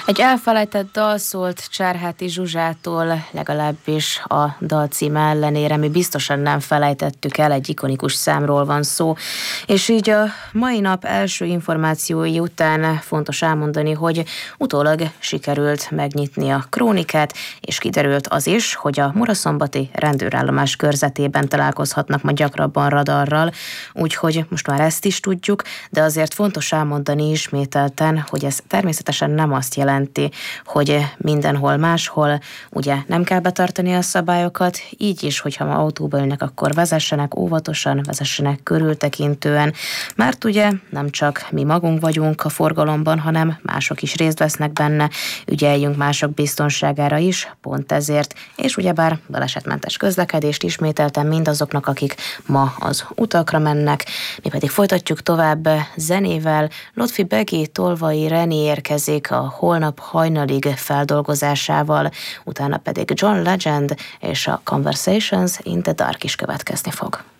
Egy elfelejtett dal szólt Cserháti Zsuzsától, legalábbis a dal címe ellenére mi biztosan nem felejtettük el, egy ikonikus számról van szó. És így a mai nap első információi után fontos elmondani, hogy utólag sikerült megnyitni a krónikát, és kiderült az is, hogy a muraszombati rendőrállomás körzetében találkozhatnak ma gyakrabban radarral, úgyhogy most már ezt is tudjuk, de azért fontos elmondani ismételten, hogy ez természetesen nem azt jelenti, hogy mindenhol máshol ugye nem kell betartani a szabályokat, így is, hogyha ma autóba ülnek, akkor vezessenek óvatosan, vezessenek körültekintően, mert ugye nem csak mi magunk vagyunk a forgalomban, hanem mások is részt vesznek benne, ügyeljünk mások biztonságára is, pont ezért, és ugyebár balesetmentes közlekedést ismételten mindazoknak, akik ma az utakra mennek. Mi pedig folytatjuk tovább zenével. Lotfi Begi, Tolvai Reni érkezik a Holnap hajnalig feldolgozásával, utána pedig John Legend és a Conversations in the Dark is következni fog.